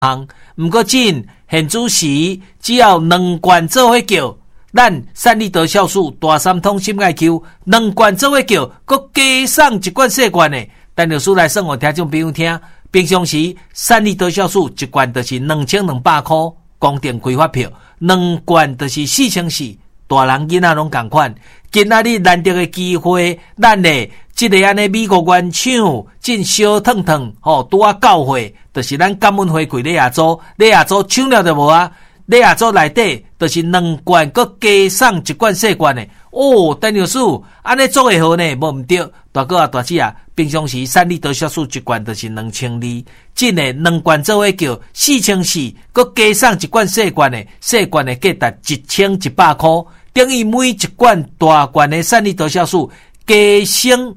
项。毋过真现主时只要2罐做伙叫，咱善利德酵素大三通心爱 Q 2罐做伙叫，佮加送1罐细罐的。陈律师来算互听众朋友听，平常时善利德酵素1罐就是2200块，公定开发票2罐就是4400，大人囡仔拢同款。今仔日难得的机会，咱嘞这个安尼美国原厂进小烫烫拄啊到货，就是咱感恩回馈咧亚洲抢了就无啊！咧亚洲内底就是2罐，佮加送1罐细罐的。哦，陈律师安尼做会好呢，无毋对。大哥啊大姐啊，平常时善利德酵素1罐就是2200，真的2罐做伙叫4400，佮加送1罐细罐的，细罐的价值1100块。等于每1罐大罐的善利德酵素加升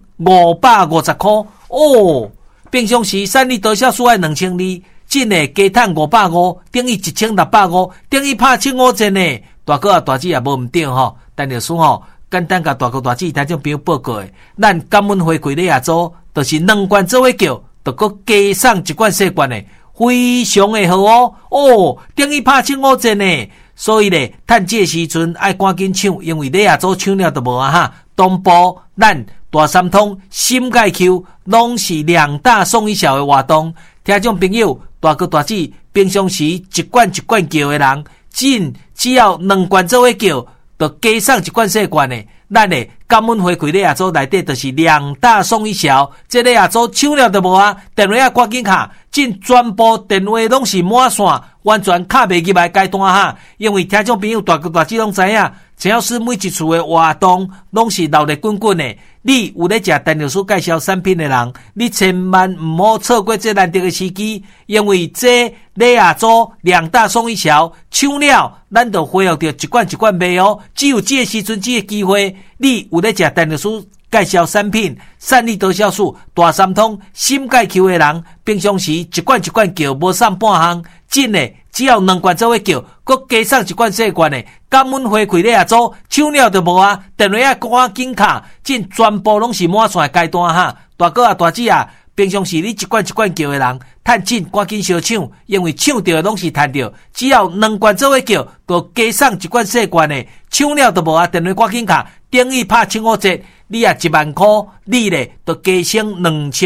550块哦。平常时善利德酵素要2200，真的加赚550，等于1650，等于拍750呢。大哥啊大姐也无毋对吼，但律师吼简单甲大哥大姐听众朋友报告的，咱感恩回馈咧亚洲，就是2罐做伙叫，就佮加送1罐细罐的，非常的好哦。哦，等于拍750呢。所以咧，趁这时阵爱赶紧抢，因为咧亚洲抢了就无啊哈。东部咱大三通、心钙 Q 拢是2大送1小的活动。听众朋友，大哥大姐，平常时1罐1罐叫的人，只要2罐做伙叫，就加送1罐细罐的。咱咧感恩回馈咧亚洲内底就是2大送1小，这咧亚洲抢了就无啊！电话赶紧卡，全部电话拢是满线，完全卡袂入来阶段哈。因为听众朋友大哥大姐拢知影，只要是每一次的活动拢是闹热滚滚的。你有咧食陈律师介绍产品的人，你千万唔好错过这难得的时机，因为这咧亚洲2大送1小，抢了咱就恢复到1罐1罐卖哦。只有这个时阵这个机会，你有咧食陈律师介绍产品，善利德酵素大三通心钙 Q 的人，平常时1罐1罐叫无送半项，真的只要2罐做伙叫，佮加送1罐细罐的，感恩回馈咧亚洲抢了就无啊！电话赶紧卡，全部拢是满线的阶段哈。大哥啊大姐啊，平常时你1罐1罐叫的人，趁紧赶紧小抢，因为抢到的拢是赚到，只要2罐做伙叫，就加送1罐细罐的，抢了就无啊！电话赶紧卡，等于拍750，你啊1万块，你咧就加升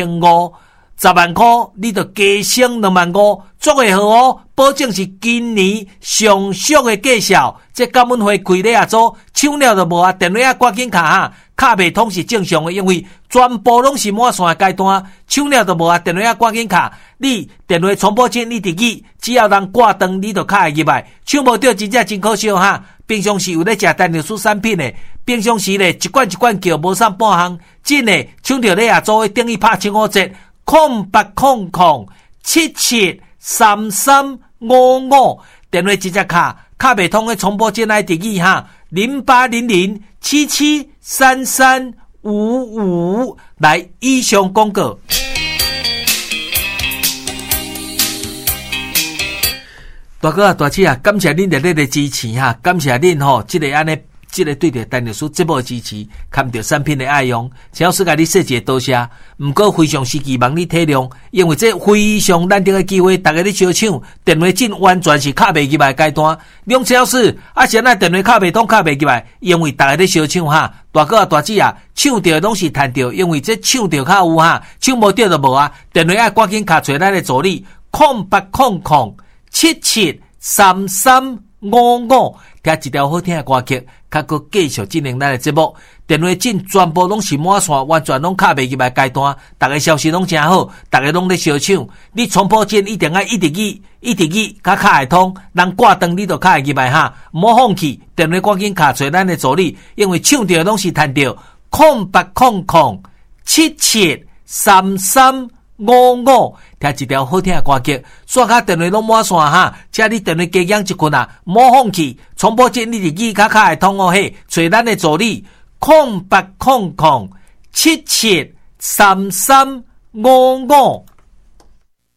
2500，10万块你就加升25000，做会好哦，保证是今年上俗的介绍。这感恩会开咧亚洲，抢了就无啊！电话赶紧卡哈，卡袂通是正常的，因为全部拢是满线的阶段，抢了就无啊！电话赶紧卡，你电话重播键你直去，只要人挂断你就卡会入来，抢无到真正真可惜哈。平常时有咧食陈律师产品的，平常时咧1罐1罐叫无送半项，真的抢到咧亚洲的等于拍78000773355，电话直接卡袂通的重播键来直去哈，0800773355来以上广告。大哥啊大姐啊，感谢恁热烈的支持哈，感谢恁吼，这个安尼，这个对着陈律师节目的支持，看到产品的爱用，请老师甲你说一个多谢。毋过非常时期望你体谅，因为这非常难得的机会，大家咧小抢，电话进完全是卡袂入来阶段。两小时啊，现在电话卡袂通卡袂入来，因为大家咧小抢哈。大哥啊大姐啊，抢到拢是赚到，因为这抢到较有哈，抢无到就无啊。电话要赶紧卡找咱的助理0800773355，听一条好听的歌曲，较佫继续进行咱的节目。电话进全部拢是满线，完全拢卡袂入来阶段。大家消息拢真好，大家拢咧小抢。你重播键一定要一直去，卡会通，人挂断你就卡会入来哈，唔好放弃。电话赶紧卡找咱的助理，因为抢到拢是赚到。0800773355，听一条好听的歌曲，刷卡电话拢满线哈，请你电话加养一困啊，唔好放弃。重播键你自己卡会通哦嘿，找咱的助理0800773355。